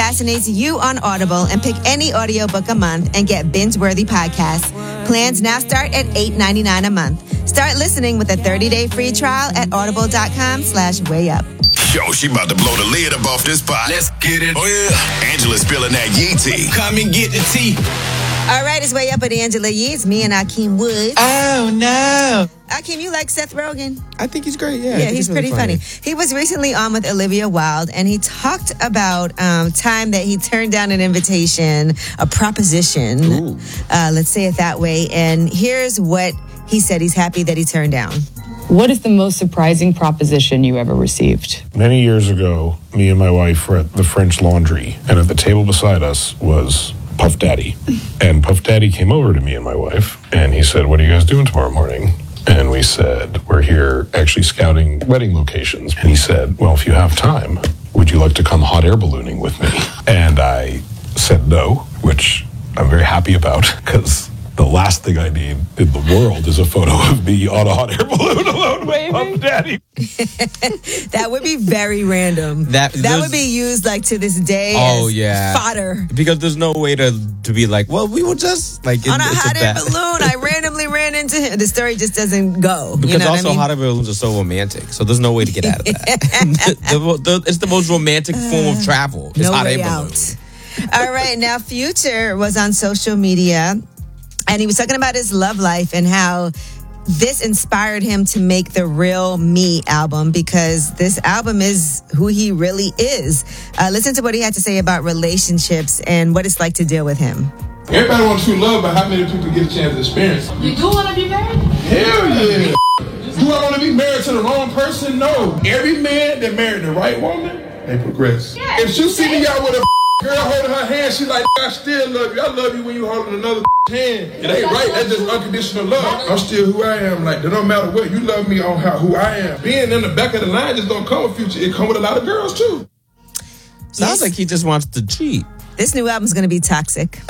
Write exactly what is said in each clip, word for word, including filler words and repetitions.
fascinates you on Audible and pick any audiobook a month and get binge-worthy podcasts. Plans now start at eight dollars and ninety-nine cents a month. Start listening with a thirty-day free trial at audible.com slash way up. Yo, she about to blow the lid up off this pot. Let's get it. Oh, yeah. Angela's spilling that Yee tea. Come and get the tea. All right, it's Way Up with Angela Yee. It's me and Akeem Woods. Oh, no. Akeem, you like Seth Rogen? I think he's great, yeah. Yeah, he's, he's pretty funny. funny. He was recently on with Olivia Wilde, and he talked about um, time that he turned down an invitation, a proposition. Uh, let's say it that way. And here's what he said he's happy that he turned down. What is the most surprising proposition you ever received? Many years ago, me and my wife were at the French Laundry, and at the table beside us was Puff Daddy. And Puff Daddy came over to me and my wife, and he said, "What are you guys doing tomorrow morning?" And we said, "We're here actually scouting wedding locations." And he said, "Well, if you have time, would you like to come hot air ballooning with me?" And I said no, which I'm very happy about, because the last thing I need in the world is a photo of me on a hot air balloon alone with Puff Daddy. That would be very random. That, that would be used like to this day oh, as yeah. fodder. Because there's no way to to be like, well, we were just like on it, a hot a air bad... balloon. I randomly ran into him. The story just doesn't go. Because you know also what I mean? hot air balloons are so romantic, so there's no way to get out of that. the, the, the, it's the most romantic form of travel. It's no hot way air out. balloons. All right, now Future was on social media, and he was talking about his love life and how this inspired him to make the Real Me album, because this album is who he really is. Uh, listen to what he had to say about relationships and what it's like to deal with him. Everybody wants true love, but how many people get a chance to experience? You do want to be married? Hell yeah. Do I want to be married to the wrong person? No. Every man that married the right woman, they progress. Yeah, if she see me out with a girl holding her hand, she like, I still love you. I love you when you holding another hand. It ain't right. That's just unconditional love. I'm still who I am. Like, it don't matter what. You love me on how who I am. Being in the back of the line just don't come with Future. It come with a lot of girls, too. Sounds Yes. like he just wants to cheat. This new album's going to be toxic.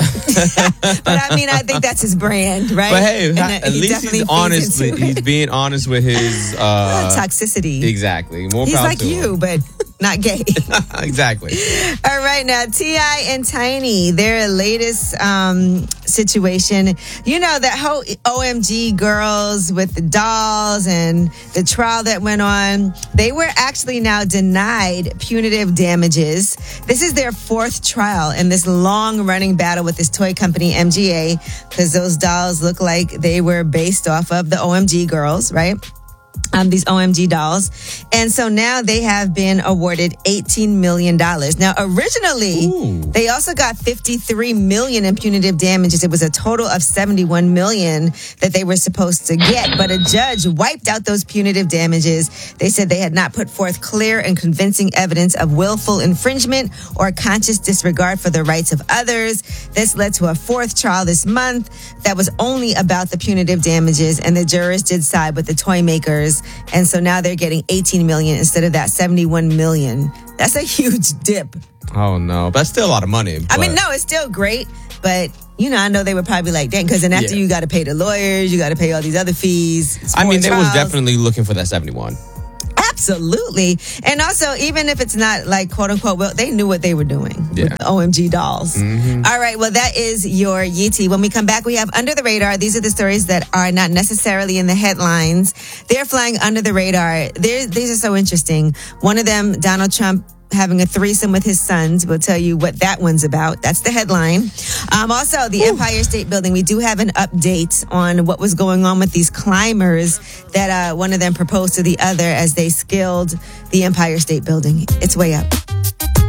But I mean, I think that's his brand, right? But hey, And ha- that at he least definitely he's feeds honest. into He's it. being honest with his uh, toxicity. Exactly. More He's power like to him. you, but not gay. Exactly. All right, now T I and Tiny, their latest um, situation. You know, that whole O M G girls with the dolls and the trial that went on. They were actually now denied punitive damages. This is their fourth trial in this long-running battle with this toy company M G A, because those dolls look like they were based off of the O M G girls, right? Um, these O M G dolls. And so now they have been awarded eighteen million dollars. Now, originally, Ooh. they also got fifty-three million dollars in punitive damages. It was a total of seventy-one million dollars that they were supposed to get. But a judge wiped out those punitive damages. They said they had not put forth clear and convincing evidence of willful infringement or conscious disregard for the rights of others. This led to a fourth trial this month that was only about the punitive damages, and the jurors did side with the toy makers. And so now they're getting eighteen million dollars instead of that seventy-one million dollars. That's a huge dip. Oh, no. That's still a lot of money. I mean, but- no, it's still great, but you know, I know they would probably like, dang, because then after Yeah. you got to pay the lawyers, you got to pay all these other fees. It's I more mean, they was trials. definitely looking for that seventy-one. Absolutely. And also, even if it's not like quote unquote, well, they knew what they were doing Yeah. with the O M G dolls. Mm-hmm. All right. Well, that is your Yeetie. When we come back, we have Under the Radar. These are the stories that are not necessarily in the headlines. They're flying under the radar. They're, these are so interesting. One of them, Donald Trump, having a threesome with his sons. We'll tell you what that one's about. That's the headline. Um, also, the Ooh. Empire State Building. We do have an update on what was going on with these climbers that uh, one of them proposed to the other as they scaled the Empire State Building. It's way up.